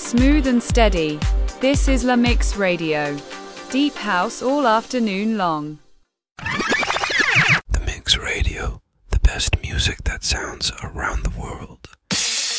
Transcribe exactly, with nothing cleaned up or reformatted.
smooth and steady. This is La Mix Radio. Deep house all afternoon long. The Mix Radio, the best music that sounds around the world.